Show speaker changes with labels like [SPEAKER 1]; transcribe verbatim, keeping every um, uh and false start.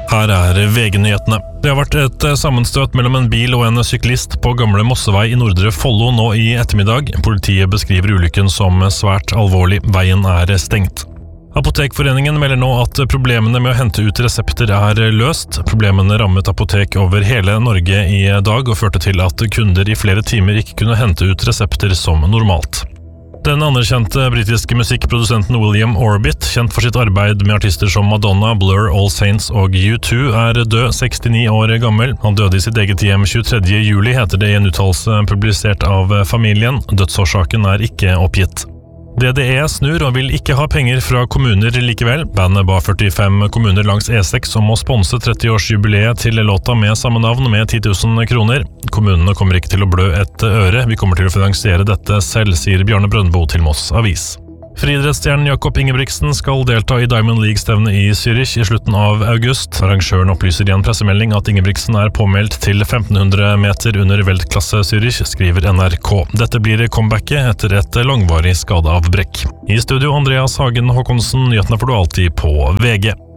[SPEAKER 1] Her er V G-nyhetene. Det har vært et sammenstøt mellom en bil og en syklist på Gamle Mossevei i Nordre Follo nå i ettermiddag. Politiet beskriver ulykken som svært alvorlig. Veien er stengt. Apotekforeningen melder nå at problemene med å hente ut resepter er løst. Problemene rammet apotek over hele Norge i dag og førte til at kunder i flere timer ikke kunne hente ut resepter som normalt. Den anerkjente britiske musikkprodusenten William Orbit, kjent for sitt arbeid med artister som Madonna, Blur, All Saints og U to, er død, sekstini år gammel. Han døde i sitt eget hjem tjuetredje juli, heter det i en uttalelse publisert av familien. Dødsårsaken er ikke oppgitt. D D E snur og vil ikke ha penger fra kommuner likevel. Bandet ba førtifem kommuner langs E seks om å sponse tretti-årsjubileet til låta med samme navn med ti tusen kroner. Kommunene kommer ikke til å blø et øre. Vi kommer til å finansiere dette selv, sier Bjarne Brøndbo til Moss Avis. Friidrettsstjernen Jakob Ingebrigtsen skal delta i Diamond League-stevnet i Zürich i slutten av august. Arrangøren opplyser i en pressemelding at Ingebrigtsen er påmeldt til femten hundre meter under Weltklasse Zürich, skriver N R K. Dette blir comebacket etter et langvarig skadeavbrekk. I studio Andreas Hagen Håkonsen, nyhetene får du alltid på V G.